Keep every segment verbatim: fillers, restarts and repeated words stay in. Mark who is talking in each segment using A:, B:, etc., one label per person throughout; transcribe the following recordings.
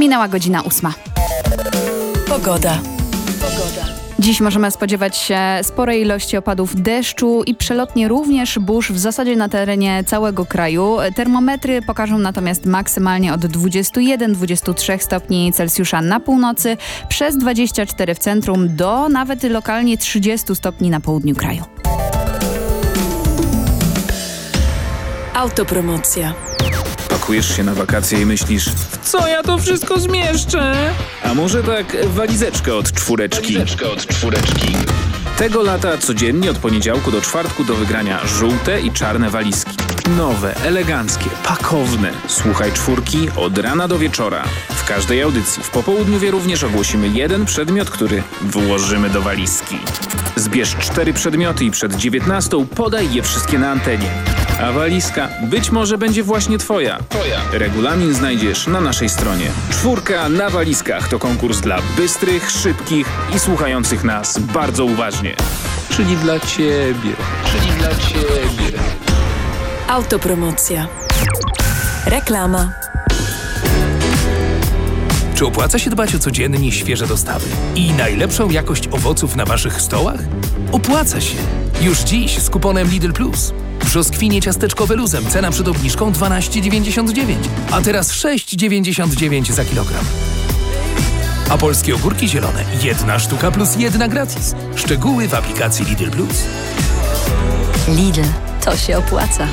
A: Minęła godzina ósma.
B: Pogoda.
A: Dziś możemy spodziewać się sporej ilości opadów deszczu i przelotnie również burz w zasadzie na terenie całego kraju. Termometry pokażą natomiast maksymalnie od dwudziestu jeden do dwudziestu trzech stopni Celsjusza na północy, przez dwadzieścia cztery w centrum do nawet lokalnie trzydziestu stopni na południu kraju.
B: Autopromocja.
C: Pakujesz się na wakacje i myślisz, w co ja to wszystko zmieszczę? A może tak walizeczkę od czwóreczki? Walizeczkę od czwóreczki. Tego lata codziennie od poniedziałku do czwartku do wygrania żółte i czarne walizki. Nowe, eleganckie, pakowne. Słuchaj czwórki od rana do wieczora. W każdej audycji w popołudniu również ogłosimy jeden przedmiot, który włożymy do walizki. Zbierz cztery przedmioty i przed dziewiętnastą podaj je wszystkie na antenie. A walizka być może będzie właśnie twoja. Twoja. Regulamin znajdziesz na naszej stronie. Czwórka na walizkach to konkurs dla bystrych, szybkich i słuchających nas bardzo uważnie. Czyli dla ciebie. Czyli dla ciebie.
B: Autopromocja. Reklama.
D: Czy opłaca się dbać o codziennie świeże dostawy i najlepszą jakość owoców na waszych stołach? Opłaca się! Już dziś z kuponem Lidl Plus. Brzoskwinie ciasteczkowe luzem, cena przed obniżką dwanaście dziewięćdziesiąt dziewięć, a teraz sześć dziewięćdziesiąt dziewięć za kilogram. A polskie ogórki zielone, jedna sztuka plus jedna gratis. Szczegóły w aplikacji Lidl Plus.
E: Lidl, to się opłaca.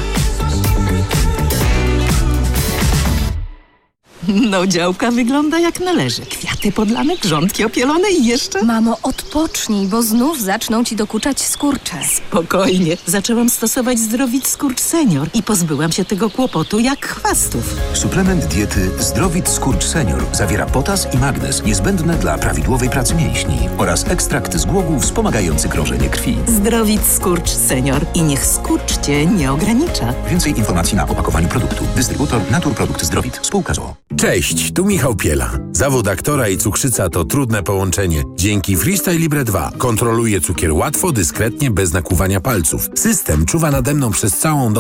F: No, działka wygląda jak należy. Kwiaty podlane, grządki opielone i jeszcze...
E: Mamo, odpocznij, bo znów zaczną ci dokuczać skurcze.
F: Spokojnie. Zaczęłam stosować Zdrowit Skurcz Senior i pozbyłam się tego kłopotu jak chwastów.
G: Suplement diety Zdrowit Skurcz Senior zawiera potas i magnez niezbędne dla prawidłowej pracy mięśni oraz ekstrakt z głogów wspomagający krążenie krwi.
F: Zdrowit Skurcz Senior i niech skurcz cię nie ogranicza.
G: Więcej informacji na opakowaniu produktu. Dystrybutor Naturprodukt Zdrowit. Spółka z o o.
H: Cześć, tu Michał Piela. Zawód aktora i cukrzyca to trudne połączenie. Dzięki Freestyle Libre dwa kontroluję cukier łatwo, dyskretnie, bez nakłuwania palców. System czuwa nade mną przez całą